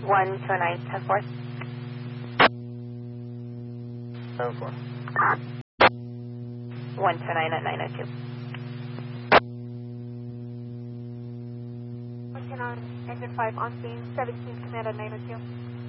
129, 10-4. 10-4. 129 at 902. 129, engine 5 on scene, 17 command at 902.